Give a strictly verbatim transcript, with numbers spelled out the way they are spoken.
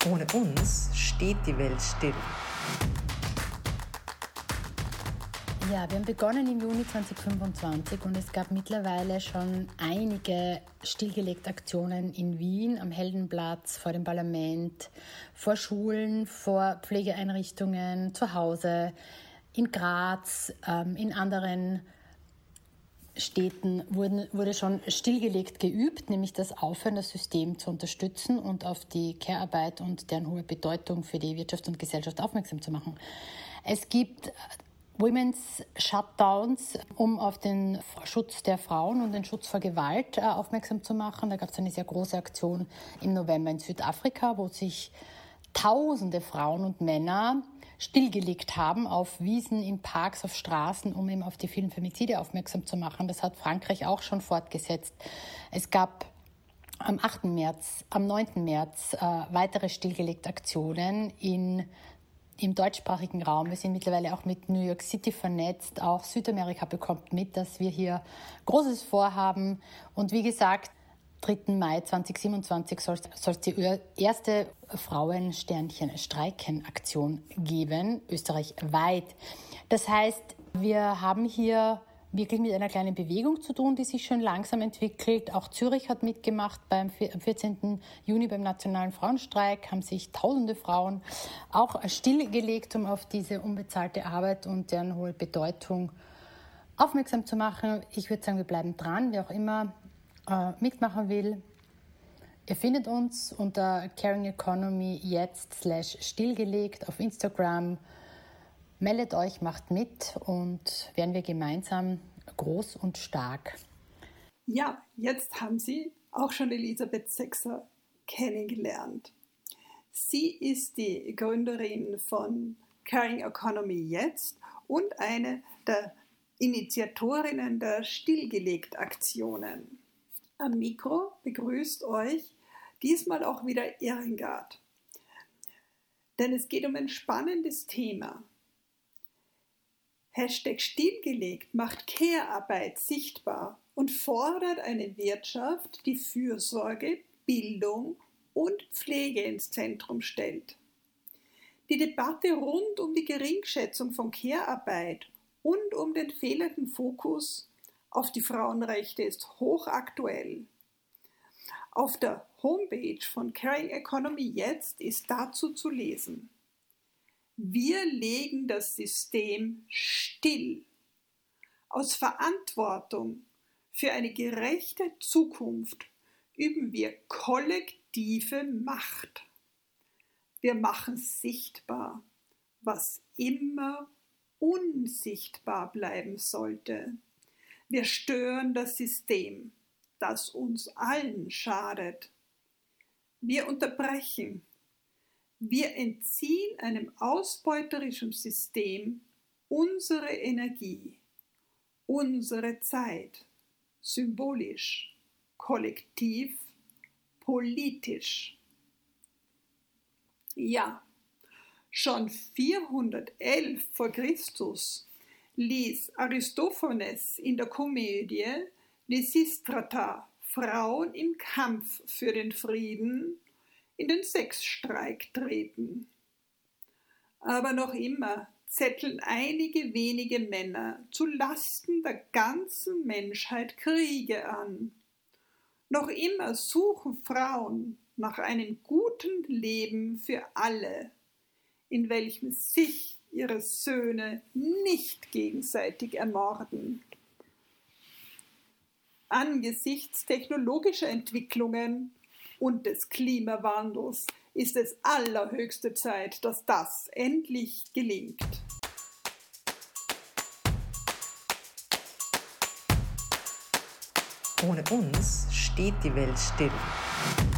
Ohne uns steht die Welt still. Ja, wir haben begonnen im Juni zweitausendfünfundzwanzig und es gab mittlerweile schon einige stillgelegte Aktionen in Wien, am Heldenplatz, vor dem Parlament, vor Schulen, vor Pflegeeinrichtungen, zu Hause, in Graz, ähm, in anderen Städten wurden, wurde schon stillgelegt geübt, nämlich das Aufhören, das System zu unterstützen und auf die Care-Arbeit und deren hohe Bedeutung für die Wirtschaft und Gesellschaft aufmerksam zu machen. Es gibt Women's Shutdowns, um auf den Schutz der Frauen und den Schutz vor Gewalt äh, aufmerksam zu machen. Da gab es eine sehr große Aktion im November in Südafrika, wo sich tausende Frauen und Männer stillgelegt haben auf Wiesen, in Parks, auf Straßen, um eben auf die vielen Femizide aufmerksam zu machen. Das hat Frankreich auch schon fortgesetzt. Es gab am achten März, am neunten März äh, weitere stillgelegte Aktionen in im deutschsprachigen Raum. Wir sind mittlerweile auch mit New York City vernetzt. Auch Südamerika bekommt mit, dass wir hier Großes vorhaben. Und wie gesagt, dritten Mai zweitausendsiebenundzwanzig soll es die erste Frauen-Sternchen-Streiken-Aktion geben, österreichweit. Das heißt, wir haben hier wirklich mit einer kleinen Bewegung zu tun, die sich schon langsam entwickelt. Auch Zürich hat mitgemacht. Beim vierzehnten Juni beim Nationalen Frauenstreik haben sich tausende Frauen auch stillgelegt, um auf diese unbezahlte Arbeit und deren hohe Bedeutung aufmerksam zu machen. Ich würde sagen, wir bleiben dran, wer auch immer äh, mitmachen will. Ihr findet uns unter Caring Economy jetzt slash stillgelegt auf Instagram. Meldet euch, macht mit und werden wir gemeinsam groß und stark. Ja, jetzt haben Sie auch schon Elisabeth Sexer kennengelernt. Sie ist die Gründerin von Caring Economy jetzt und eine der Initiatorinnen der Stillgelegt-Aktionen. Am Mikro begrüßt euch diesmal auch wieder Irmgard. Denn es geht um ein spannendes Thema. Hashtag stillgelegt macht Care-Arbeit sichtbar und fordert eine Wirtschaft, die Fürsorge, Bildung und Pflege ins Zentrum stellt. Die Debatte rund um die Geringschätzung von Care-Arbeit und um den fehlenden Fokus auf die Frauenrechte ist hochaktuell. Auf der Homepage von Caring Economy jetzt ist dazu zu lesen: Wir legen das System still. Aus Verantwortung für eine gerechte Zukunft üben wir kollektive Macht. Wir machen sichtbar, was immer unsichtbar bleiben sollte. Wir stören das System, das uns allen schadet. Wir unterbrechen. Wir entziehen einem ausbeuterischen System unsere Energie, unsere Zeit, symbolisch, kollektiv, politisch. Ja, schon vierhundertelf vor Christus ließ Aristophanes in der Komödie Lysistrata Frauen im Kampf für den Frieden in den Sexstreik treten. Aber noch immer zetteln einige wenige Männer zu Lasten der ganzen Menschheit Kriege an. Noch immer suchen Frauen nach einem guten Leben für alle, in welchem sich ihre Söhne nicht gegenseitig ermorden. Angesichts technologischer Entwicklungen und des Klimawandels ist es allerhöchste Zeit, dass das endlich gelingt. Ohne uns steht die Welt still.